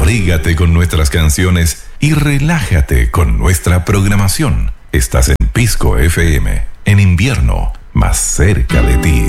Abrígate con nuestras canciones y relájate con nuestra programación. Estás en Pisco FM, en invierno, más cerca de ti.